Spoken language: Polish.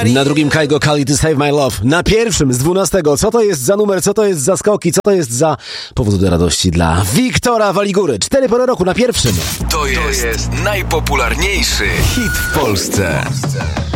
Na drugim Kygo Kali To Save My Love. Na pierwszym z 12. Co to jest za numer, co to jest za skoki, co to jest za powód do radości dla Wiktora Waligury. 4 pory roku na pierwszym. To jest najpopularniejszy hit w Polsce.